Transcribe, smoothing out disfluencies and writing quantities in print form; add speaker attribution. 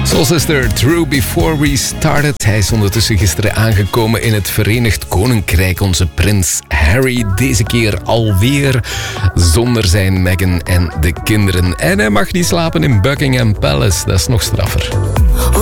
Speaker 1: Soul Sister, True Before We Started. Hij is ondertussen gisteren aangekomen in het Verenigd Koninkrijk. Onze prins Harry, deze keer alweer zonder zijn Meghan en de kinderen. En hij mag niet slapen in Buckingham Palace, dat is nog straffer.